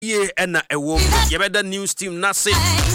Ye ena ewo yebeda news team na se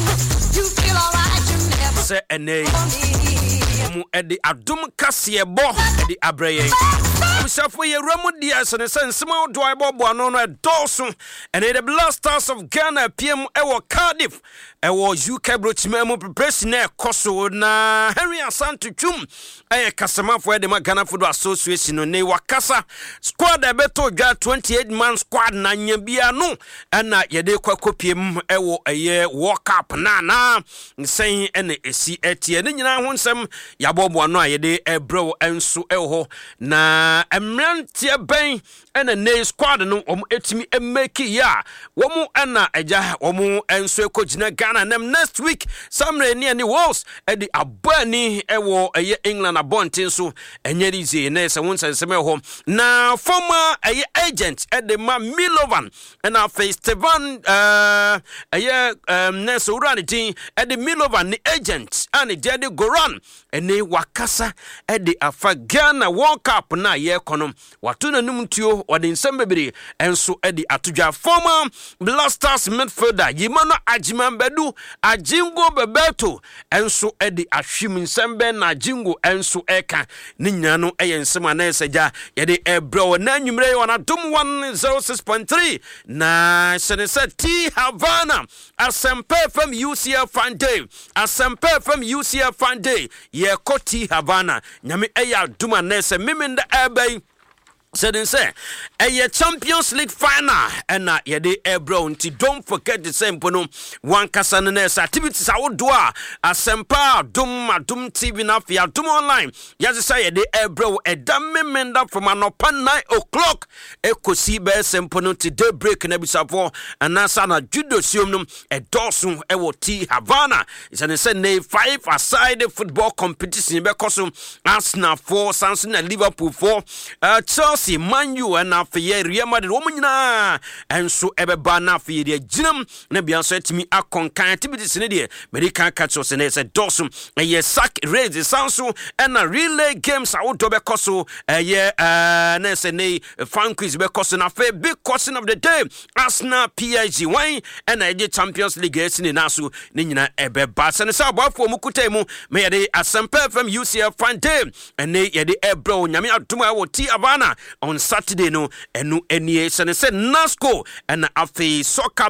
se ene mu edi adum kase ebo edi abreye musafo ye ramu dia se ne sensema do aibobo ano no edoso ene the Blasters of Ghana PM ewo Cardiff ewo UK brochima mu president koso na Henry Asante Twum kasamafo edi ma Ghana Football Association no ne wakasa squad ebeto dwa 28 man squad na nyabia no na yede kwakopiem ewo World Cup na nsen ene esi etie ne nyina ho nsem yabobo ano ayede ebro enso eho na emrantie ben ene ne squad no etimi emeki ya womu ana eja womu enso ekogina Ghana nem next week samre ni Wolves edi abani ewo England abontin so enyerize na se won sensem eho na former agent edi ma Milovan na face Stevan Nessa Uranitin edi Milovan ni agent and Jadi Goran ene wakasa edi afa Ghana World Cup na ye kono watuna numtuo wade nsem bebere enso edi atudwa former Blasters midfielder Yimano Ajimambedu Ajingo Bebeto enso edi ahwim nsem ben na Ajingo enso eka ne nyina no ensem aneseja yede ebro na nwumre wana dum 106.3 na senese T Havana Asempe from UCF Fan Day Asempe from UCF Fan Day ye Koti Havana nyame eya duma nese mimenda ebay said a Champions League final and yede ebro nti don't forget the same pono one kasanes activities awodwa asempa dum TV na fia dum online yes say yede ebro edame menda from anopa 9 o'clock ekosi be sempono ti daybreak na bisafo anasa na judo siom no edoso ewo T Havana is an say 5 aside football competition be koso Arsenal 4 Samsung and Liverpool 4 Chelsea Man U and afye Real Madrid womunyina enso ebeba na afye de ginam na bia so atimi akonkan activities ne de American catchers ne se doso ye sack raise sanso and relay games awodo be koso na se ne fan quiz be koso na fe big question of the day Arsenal PSG why and the Champions League esini naso ne nyina ebeba se ne sa boafo mukutemu me ye de Asempa from UCF Fan Day and ne ye de ebro nyame aduma wo T Havana on Saturday no enu enie se NASCO and afi soccer